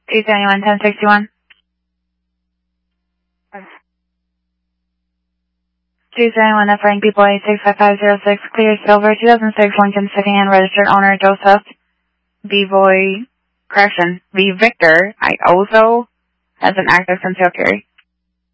271-1061. 271 F. Frank People 865506, clear silver, 2006 Lincoln City, and registered owner Joseph V. Victor Ioso has an active concealed carry.